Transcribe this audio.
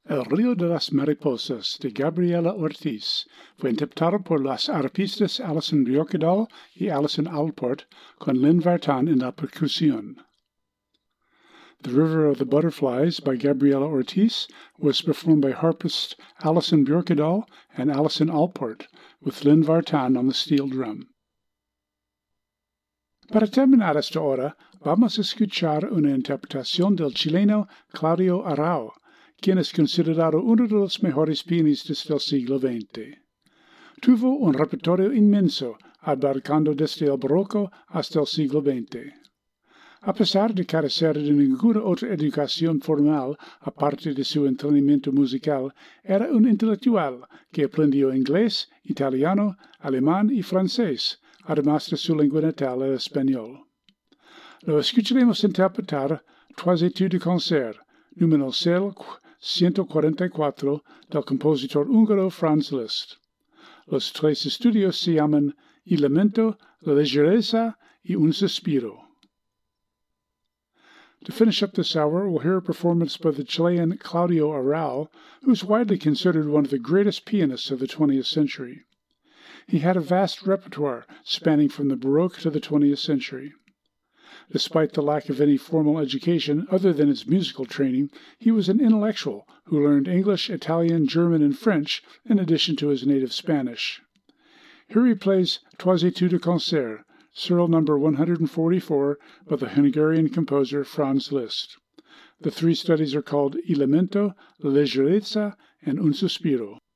El Río de las Mariposas de Gabriela Ortiz fue interpretado por las arpistas Alison Björkedal y Alison Allport con Lynn Vartan en la percusión. The River of the Butterflies by Gabriela Ortiz was performed by harpist Alison Björkedal and Alison Allport, with Lynn Vartan on the steel drum. Para terminar esta hora, vamos a escuchar una interpretación del chileno Claudio Arrau, quien es considerado uno de los mejores pianistas del siglo XX. Tuvo un repertorio inmenso, abarcando desde el barroco hasta el siglo XX. A pesar de carecer de ninguna otra educación formal aparte de su entrenamiento musical, era un intelectual que aprendió inglés, italiano, alemán y francés, además de su lengua natal, el español. Lo escucharemos interpretar Trois Etudes de Concert, número 144 del compositor húngaro Franz Liszt. Los tres estudios se llaman Il lamento, la leggerezza y un sospiro. To finish up this hour, we'll hear a performance by the Chilean Claudio Arrau, who is widely considered one of the greatest pianists of the 20th century. He had a vast repertoire spanning from the Baroque to the 20th century. Despite the lack of any formal education other than his musical training, he was an intellectual who learned English, Italian, German, and French in addition to his native Spanish. Here he plays Trois Etudes de Concert, Serial number 144 by the Hungarian composer Franz Liszt. The three studies are called Il lamento, la leggerezza, and un sospiro.